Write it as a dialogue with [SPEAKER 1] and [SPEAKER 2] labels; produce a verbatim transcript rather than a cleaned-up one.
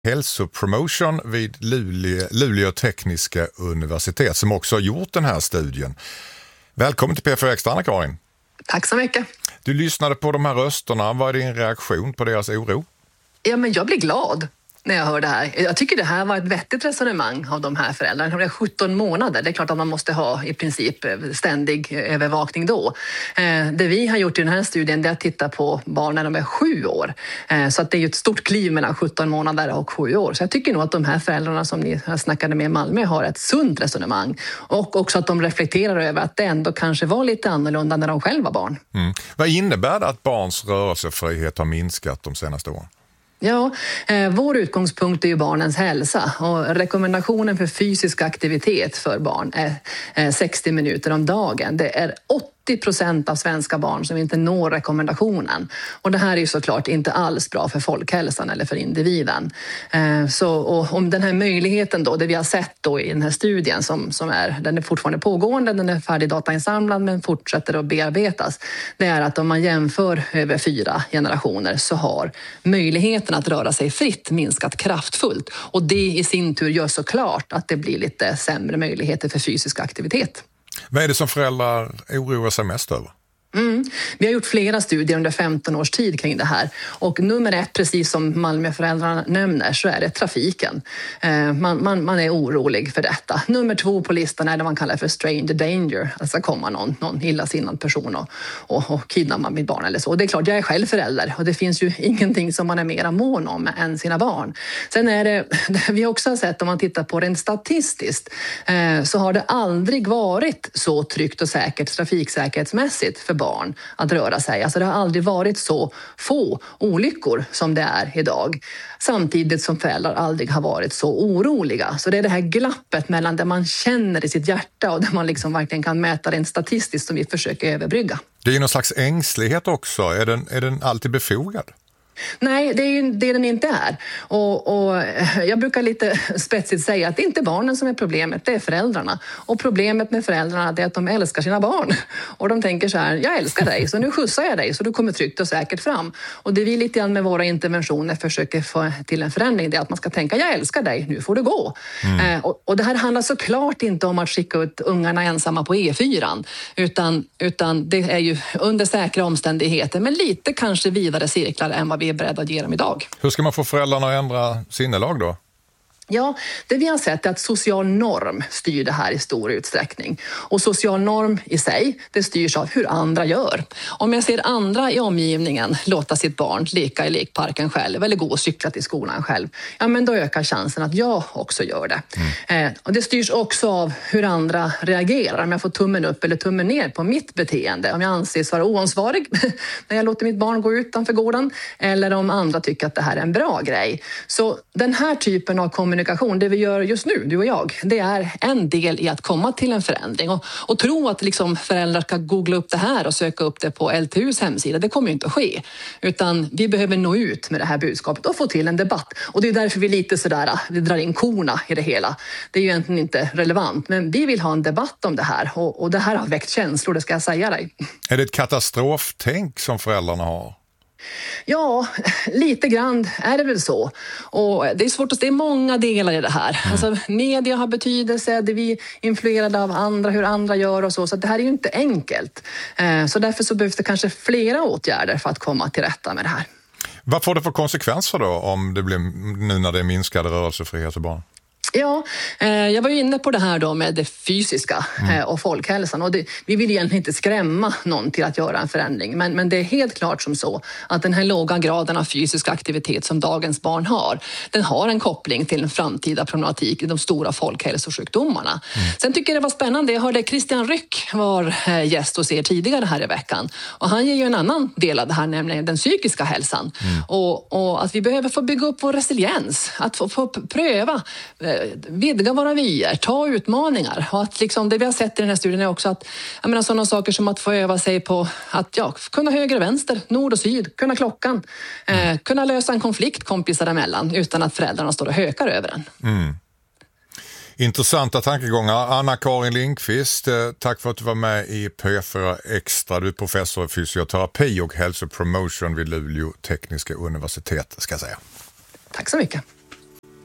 [SPEAKER 1] Hälsopromotion vid Luleå, Luleå tekniska universitet som också har gjort den här studien. Välkommen till P fyra Extra, Anna-Karin.
[SPEAKER 2] Tack så mycket.
[SPEAKER 1] Du lyssnade på de här rösterna. Vad är din reaktion på deras oro?
[SPEAKER 2] Ja, men jag blir glad när jag hör det här. Jag tycker det här var ett vettigt resonemang av de här föräldrarna. Det är sjutton månader. Det är klart att man måste ha i princip ständig övervakning då. Eh, det vi har gjort i den här studien är att titta på barn när de är sju år. Eh, så att det är ju ett stort kliv mellan sjutton månader och sju år. Så jag tycker nog att de här föräldrarna som ni snackade med i Malmö har ett sunt resonemang. Och också att de reflekterar över att det ändå kanske var lite annorlunda när de själva var barn.
[SPEAKER 1] Mm. Vad innebär det att barns rörelsefrihet har minskat de senaste åren?
[SPEAKER 2] Ja, eh, vår utgångspunkt är ju barnens hälsa och rekommendationen för fysisk aktivitet för barn är eh, sextio minuter om dagen. Det är åttio procent av svenska barn som inte når rekommendationen. Och det här är ju såklart inte alls bra för folkhälsan eller för individen. Eh, så och om den här möjligheten då, det vi har sett då i den här studien som, som är, den är fortfarande pågående, den är färdig datainsamlad men fortsätter att bearbetas. Det är att om man jämför över fyra generationer så har möjligheten att röra sig fritt minskat kraftfullt. Och det i sin tur gör såklart att det blir lite sämre möjligheter för fysisk aktivitet.
[SPEAKER 1] Vad är det som föräldrar oroar sig mest över?
[SPEAKER 2] Mm. Vi har gjort flera studier under femton års tid kring det här. Och nummer ett, precis som Malmöföräldrarna nämner, så är det trafiken. Eh, man, man, man är orolig för detta. Nummer två på listan är det man kallar för stranger danger. Alltså komma någon, någon illasinnad person och, och, och kidnappa mitt barn eller så. Och det är klart, jag är själv förälder och det finns ju ingenting som man är mera mån om än sina barn. Sen är det, det vi också har sett om man tittar på det statistiskt, eh, så har det aldrig varit så tryggt och säkert trafiksäkerhetsmässigt för barn att röra sig. Alltså det har aldrig varit så få olyckor som det är idag. Samtidigt som föräldrar aldrig har varit så oroliga. Så det är det här glappet mellan det man känner i sitt hjärta och där man liksom verkligen kan mäta det statistiskt som vi försöker överbrygga.
[SPEAKER 1] Det är ju någon slags ängslighet också. Är den, är den alltid befogad?
[SPEAKER 2] Nej, det är ju det den inte är. Och, och jag brukar lite spetsigt säga att det är inte barnen som är problemet, det är föräldrarna. Och problemet med föräldrarna är att de älskar sina barn. Och de tänker så här, jag älskar dig så nu skjutsar jag dig så du kommer tryggt och säkert fram. Och det vi lite grann med våra interventioner försöker få till en förändring, det är att man ska tänka, jag älskar dig, nu får du gå. Mm. Eh, och, och det här handlar såklart inte om att skicka ut ungarna ensamma på E fyra. Utan, utan det är ju under säkra omständigheter, men lite kanske vidare cirklar än vad vi är beredda att ge dem idag.
[SPEAKER 1] Hur ska man få föräldrarna att ändra sinnelag då?
[SPEAKER 2] Ja, det vi har sett är att social norm styr det här i stor utsträckning. Och social norm i sig, det styrs av hur andra gör. Om jag ser andra i omgivningen låta sitt barn leka i lekparken själv eller gå och cykla till skolan själv, ja men då ökar chansen att jag också gör det. Mm. Eh, och det styrs också av hur andra reagerar. Om jag får tummen upp eller tummen ner på mitt beteende. Om jag anses vara oansvarig när jag låter mitt barn gå utanför gården. Eller om andra tycker att det här är en bra grej. Så den här typen av kommunikation, det vi gör just nu, du och jag, det är en del i att komma till en förändring. Och, och tro att liksom föräldrar ska googla upp det här och söka upp det på L T U:s hemsida, det kommer ju inte att ske. Utan vi behöver nå ut med det här budskapet och få till en debatt. Och det är därför vi lite sådär, vi drar in korna i det hela. Det är ju egentligen inte relevant, men vi vill ha en debatt om det här. Och, och det här har väckt känslor, det ska jag säga dig.
[SPEAKER 1] Är det ett katastroftänk som föräldrarna har?
[SPEAKER 2] Ja, lite grann är det väl så. Och det är svårt att se många delar i det här. Mm. Alltså, media har betydelse, det vi är influerade av andra, hur andra gör och så. Så det här är ju inte enkelt. Så därför så behövs det kanske flera åtgärder för att komma till rätta med det här.
[SPEAKER 1] Vad får det för konsekvenser då om det blir nu när det är minskade rörelsefrihet för barn?
[SPEAKER 2] Ja, eh, jag var ju inne på det här då med det fysiska eh, och folkhälsan. Och det, vi vill egentligen inte skrämma någon till att göra en förändring. Men, men det är helt klart som så att den här låga graden av fysisk aktivitet som dagens barn har, den har en koppling till en framtida problematik i de stora folkhälsosjukdomarna. Mm. Sen tycker jag det var spännande. Jag hörde Christian Ryck var eh, gäst hos er tidigare här i veckan. Och han ger ju en annan del av det här, nämligen den psykiska hälsan. Mm. Och, och att vi behöver få bygga upp vår resiliens. Att få, få pröva eh, vidga våra vyer, ta utmaningar. Och att liksom, det vi har sett i den här studien är också att jag menar, sådana saker som att få öva sig på att ja, kunna höger och vänster, nord och syd, kunna klockan, eh, kunna lösa en konflikt kompisar emellan utan att föräldrarna står och hökar över den.
[SPEAKER 1] Mm. Intressanta tankegångar. Anna-Karin Lindqvist, tack för att du var med i P fyra Extra. Du är professor i fysioterapi och hälsopromotion vid Luleå tekniska universitet, ska jag säga.
[SPEAKER 2] Tack så mycket.